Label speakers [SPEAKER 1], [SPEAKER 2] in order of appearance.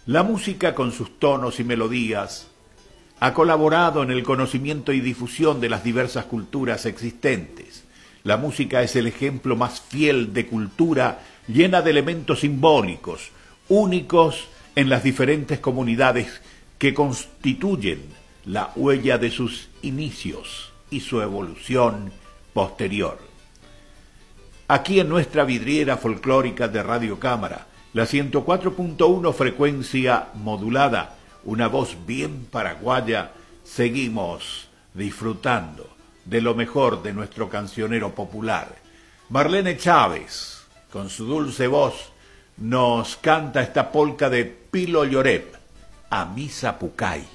[SPEAKER 1] La música, con sus tonos y melodías, ha colaborado en el conocimiento y difusión de las diversas culturas existentes. La música es el ejemplo más fiel de cultura llena de elementos simbólicos, únicos en las diferentes comunidades que constituyen la huella de sus inicios y su evolución posterior. Aquí en nuestra vidriera folclórica de Radio Cámara, la 104.1 frecuencia modulada, una voz bien paraguaya, seguimos disfrutando de lo mejor de nuestro cancionero popular. Marlene Chávez, con su dulce voz, nos canta esta polca de Pilo Llorep, a Misa Pucay.